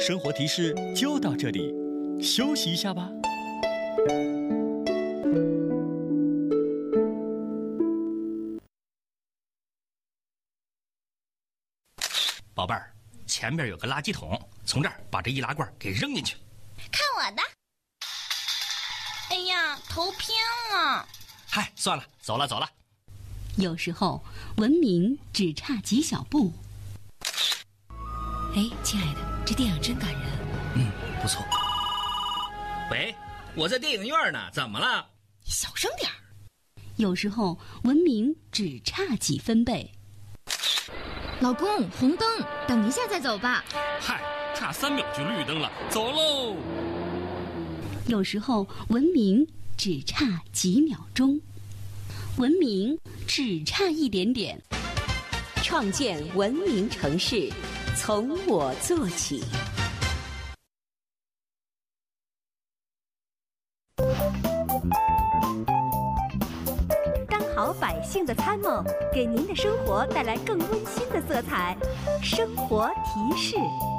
生活提示就到这里，休息一下吧。宝贝儿，前面有个垃圾桶，从这儿把这易拉罐给扔进去。 看我的！哎呀，头偏了。 嗨，算了，走了。 有时候文明只差几小步。 哎，亲爱的，这电影真感人。 不错。喂，我在电影院呢，怎么了？ 小声点儿。 有时候文明只差几分贝。 老公，红灯，等一下再走吧。 嗨，差3秒就绿灯了，走喽。 有时候文明只差几秒钟，文明只差一点点。 创建文明城市，从我做起。 好百姓的参谋，给您的生活带来更温馨的色彩。生活提示。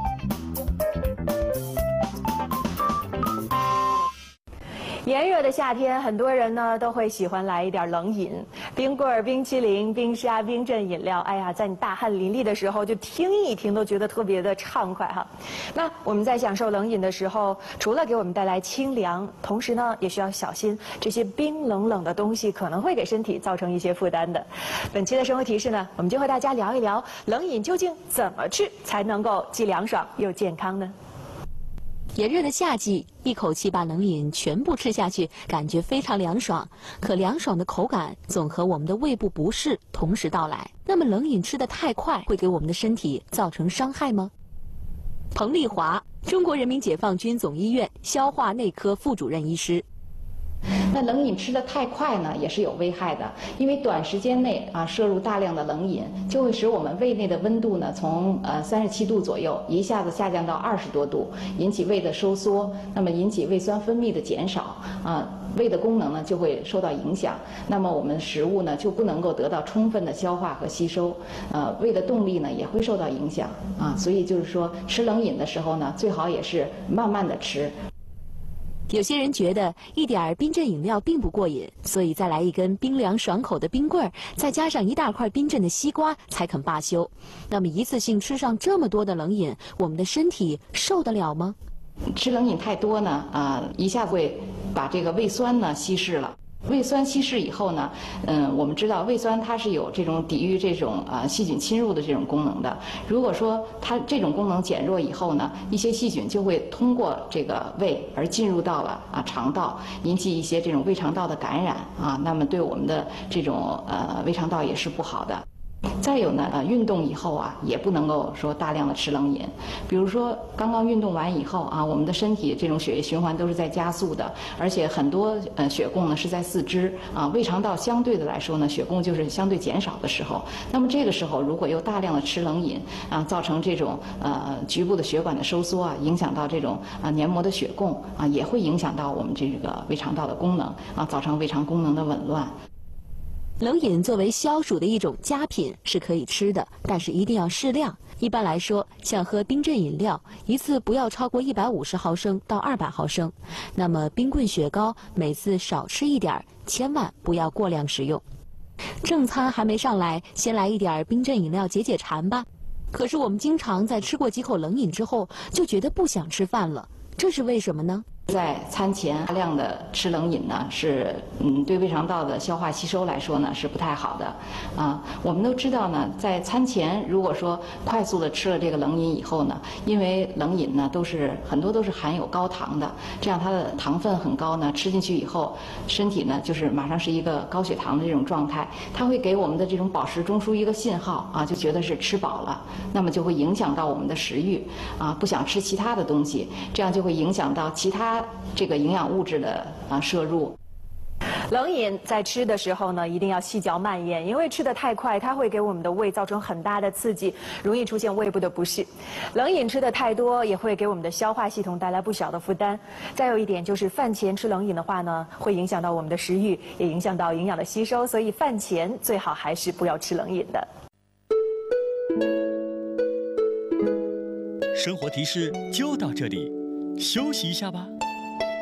炎热的夏天，很多人呢都会喜欢来一点冷饮，冰棍儿、冰淇淋、冰沙、冰镇饮料。哎呀，在你大汗淋漓的时候，就听一听都觉得特别的畅快哈。那我们在享受冷饮的时候，除了给我们带来清凉，同时呢也需要小心这些冰冷冷的东西可能会给身体造成一些负担的。本期的生活提示呢，我们就和大家聊一聊冷饮究竟怎么吃才能够既凉爽又健康呢？ 炎热的夏季，一口气把冷饮全部吃下去，感觉非常凉爽。可凉爽的口感总和我们的胃部不适同时到来。那么冷饮吃得太快，会给我们的身体造成伤害吗？彭丽华，中国人民解放军总医院消化内科副主任医师。 那冷饮吃得太快呢，也是有危害的，因为短时间内摄入大量的冷饮，就会使我们胃内的温度呢从37度左右一下子下降到20多度，引起胃的收缩，那么引起胃酸分泌的减少胃的功能呢就会受到影响，那么我们食物呢就不能够得到充分的消化和吸收，胃的动力呢也会受到影响所以就是说吃冷饮的时候呢，最好也是慢慢的吃。 有些人觉得一点冰镇饮料并不过瘾，所以再来一根冰凉爽口的冰棍儿，再加上一大块冰镇的西瓜才肯罢休。那么一次性吃上这么多的冷饮，我们的身体受得了吗？ 吃冷饮太多呢，一下会把这个胃酸呢稀释了。胃酸稀释以后呢，我们知道胃酸它是有这种抵御这种细菌侵入的这种功能的。如果说它这种功能减弱以后呢，一些细菌就会通过这个胃而进入到了肠道，引起一些这种胃肠道的感染那么对我们的这种胃肠道也是不好的。再有呢，运动以后也不能够说大量的吃冷饮。比如说刚刚运动完以后我们的身体这种血液循环都是在加速的，而且很多血供呢是在四肢胃肠道相对的来说呢，血供就是相对减少的时候。那么这个时候如果又大量的吃冷饮造成这种局部的血管的收缩影响到这种黏膜的血供也会影响到我们这个胃肠道的功能造成胃肠功能的紊乱。 冷饮作为消暑的一种佳品是可以吃的，但是一定要适量。一般来说，像喝冰镇饮料，一次不要超过150毫升到200毫升。那么冰棍、雪糕，每次少吃一点，千万不要过量食用。正餐还没上来，先来一点冰镇饮料解解馋吧。可是我们经常在吃过几口冷饮之后，就觉得不想吃饭了，这是为什么呢？ 在餐前大量的吃冷饮呢，是对胃肠道的消化吸收来说呢是不太好的我们都知道呢，在餐前如果说快速的吃了这个冷饮以后呢，因为冷饮呢很多都是含有高糖的，这样它的糖分很高呢，吃进去以后身体呢就是马上是一个高血糖的这种状态，它会给我们的这种饱食中枢一个信号就觉得是吃饱了，那么就会影响到我们的食欲不想吃其他的东西，这样就会影响到其他这个营养物质的摄入。 冷饮在吃的时候呢，一定要细嚼慢咽，因为吃得太快，它会给我们的胃造成很大的刺激，容易出现胃部的不适。冷饮吃得太多，也会给我们的消化系统带来不小的负担。再有一点就是饭前吃冷饮的话呢，会影响到我们的食欲，也影响到营养的吸收，所以饭前最好还是不要吃冷饮的。 生生活提示就到这里，休息一下吧。